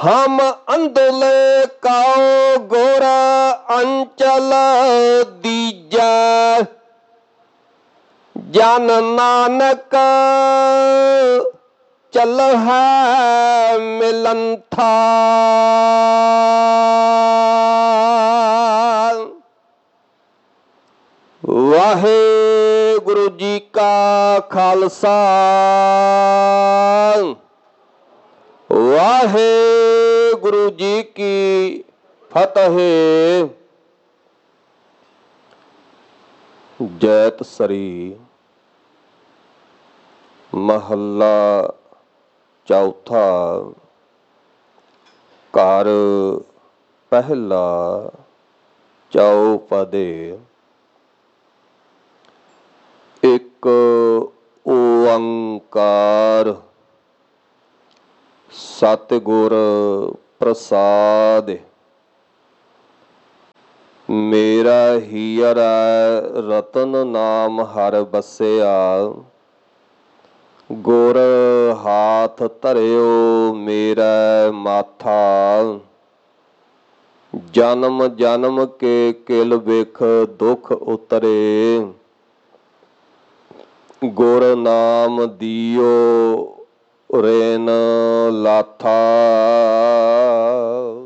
हम अंदुल काओ गोरा अंचल दीजा जन नानक चल है मिलन था। वाहेगुरु जी का खालसा वाहेगुरु जी की फतेह। जैत सरी महला चौथा घर पहला चौपदे। एक ओंकार सतगुर प्रसाद। मेरा हीरा रतन नाम हर बसिया गुर हाथ धरियो मेरा माथा। जन्म जन्म के किल बिख दुख उतरे गुर नाम दियो रेन लाथा।